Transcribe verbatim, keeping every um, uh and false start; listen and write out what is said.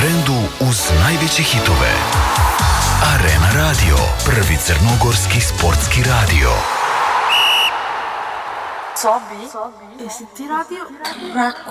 trendu uz najveće hitove. Arena Radio, prvi crnogorski sportski radio. Sobi, jesi ti radio? Raku.